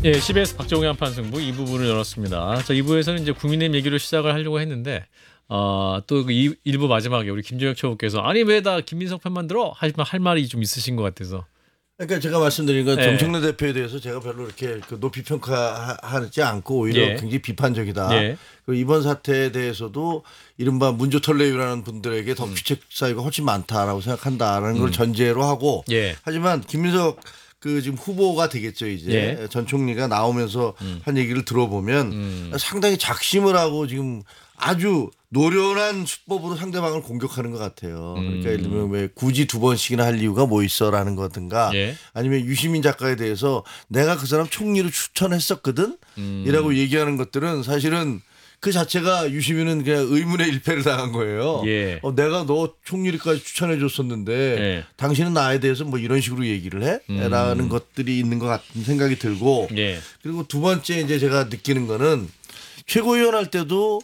예, CBS 박정우의 한판 승부 2부분을 열었습니다. 자, 2부에서는 이제 국민의힘 얘기로 시작을 하려고 했는데 또 1부 마지막에 우리 김종혁 최고께서 아니 왜 다 김민석 편만 들어? 하지만 할 말이 좀 있으신 것 같아서. 그러니까 제가 말씀드린 건 예. 정청래 대표에 대해서 제가 별로 이렇게 높이 평가하지 않고 오히려 예. 굉장히 비판적이다. 예. 그리고 이번 사태에 대해서도 이른바 문조털레유라는 분들에게 더 귀책 사유가 훨씬 많다라고 생각한다라는 걸 전제로 하고 예. 하지만 김민석 그 지금 후보가 되겠죠 이제 예. 전 총리가 나오면서 한 얘기를 들어보면 상당히 작심을 하고 지금 아주 노련한 수법으로 상대방을 공격하는 것 같아요. 그러니까 예를 들면 왜 굳이 두 번씩이나 할 이유가 뭐 있어라는 거든가 예. 아니면 유시민 작가에 대해서 내가 그 사람 총리로 추천했었거든 이라고 얘기하는 것들은 사실은 그 자체가 유시민은 그냥 의문의 일패를 당한 거예요. 예. 내가 너 총리까지 추천해 줬었는데 예. 당신은 나에 대해서 뭐 이런 식으로 얘기를 해? 라는 것들이 있는 것 같은 생각이 들고 예. 그리고 두 번째 이제 제가 느끼는 거는 최고위원 할 때도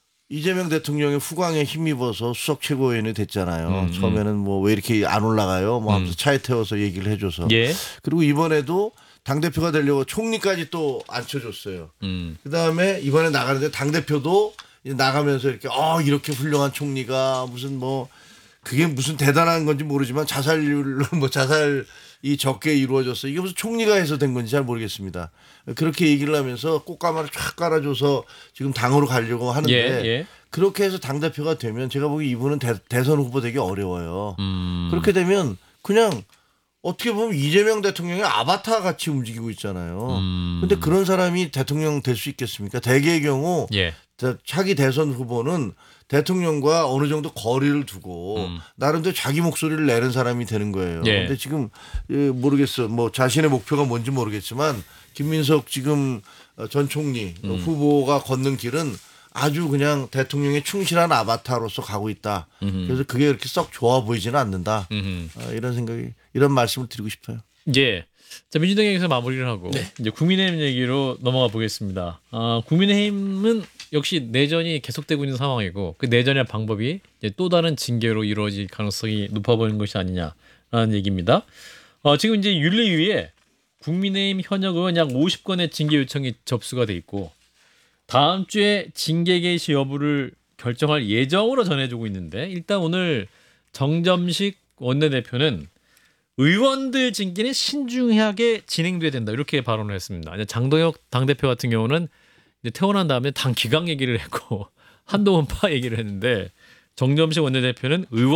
이재명 대통령의 후광에 힘입어서 수석 최고위원이 됐잖아요. 처음에는 뭐 왜 이렇게 안 올라가요? 뭐 하면서 차에 태워서 얘기를 해줘서. 예. 그리고 이번에도 당대표가 되려고 총리까지 또 앉혀줬어요. 그다음에 이번에 나가는데 당대표도 나가면서 이렇게 이렇게 훌륭한 총리가 무슨 뭐 그게 무슨 대단한 건지 모르지만 자살률로 뭐 자살이 적게 이루어졌어. 이게 무슨 총리가 해서 된 건지 잘 모르겠습니다. 그렇게 얘기를 하면서 꽃가마를 쫙 깔아줘서 지금 당으로 가려고 하는데 예. 그렇게 해서 당대표가 되면 제가 보기 이분은 대선 후보 되기 어려워요. 그렇게 되면 그냥 어떻게 보면 이재명 대통령의 아바타 같이 움직이고 있잖아요. 그런데 그런 사람이 대통령 될 수 있겠습니까? 대개의 경우 예. 차기 대선 후보는 대통령과 어느 정도 거리를 두고 나름대로 자기 목소리를 내는 사람이 되는 거예요. 예. 근데 지금 모르겠어. 뭐 자신의 목표가 뭔지 모르겠지만 김민석 지금 전 총리 후보가 걷는 길은 아주 그냥 대통령에 충실한 아바타로서 가고 있다. 그래서 그게 그렇게 썩 좋아 보이지는 않는다. 이런 말씀을 드리고 싶어요. 예. 자, 민주당 얘기에서 마무리를 하고 이제 국민의힘 얘기로 넘어가 보겠습니다. 국민의힘은 역시 내전이 계속되고 있는 상황이고 그 내전의 방법이 이제 또 다른 징계로 이루어질 가능성이 높아 보이는 것이 아니냐라는 얘기입니다. 지금 이제 윤리위에 국민의힘 현역 의원 약 50건의 징계 요청이 접수가 돼 있고 다음 주에 징계 개시 여부를 결정할 예정으로 전해지고 있는데 일단 오늘 정점식 원내대표는 의원들 징계는 신중하게 진행돼야 된다 이렇게 발언을 했습니다. 장동혁 당대표 같은 경우는 이제 퇴원한 다음에 당 기강 얘기를 했고 한동훈 파 얘기를 했는데 정점식 원내대표는 의원